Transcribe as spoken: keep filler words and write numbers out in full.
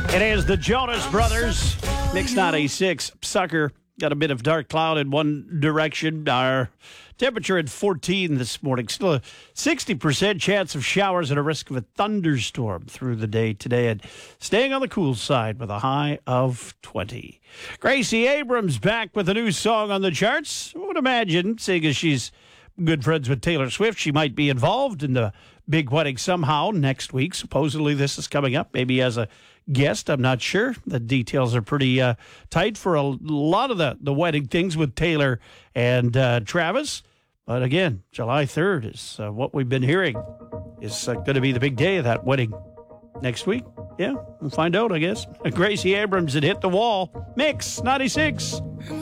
It is the Jonas Brothers. Mix ninety-six. Sucker. Got a bit of dark cloud in one direction. Our temperature at fourteen this morning. Still a sixty percent chance of showers and a risk of a thunderstorm through the day today. And staying on the cool side with a high of twenty. Gracie Abrams back with a new song on the charts. I would imagine, seeing as she's good friends with Taylor Swift, she might be involved in the big wedding somehow next week. Supposedly this is coming up, maybe as a guest. I'm not sure. The details are pretty uh, tight for a lot of the, the wedding things with Taylor and uh, Travis. But again, July third is uh, what we've been hearing is uh, going to be the big day of that wedding next week. Yeah, we'll find out, I guess. Gracie Abrams had hit the wall. Mix ninety-six.